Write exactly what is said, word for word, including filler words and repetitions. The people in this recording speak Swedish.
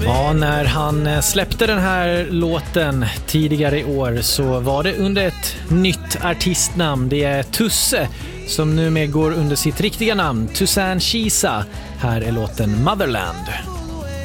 Ja, när han släppte den här låten tidigare i år så var det under ett nytt artistnamn. Det är Tusse som nu med går under sitt riktiga namn, Toussaint Chiza. Här är låten Motherland.